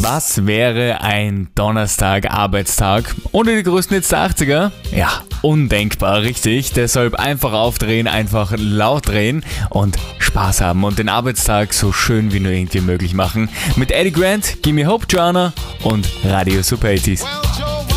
Was wäre ein Donnerstag-Arbeitstag ohne die größten Hits der 80er? Ja, undenkbar, richtig. Deshalb einfach aufdrehen, einfach laut drehen und Spaß haben und den Arbeitstag so schön wie nur irgendwie möglich machen. Mit Eddie Grant, Gimme Hope, Joanna und Radio Super 80s.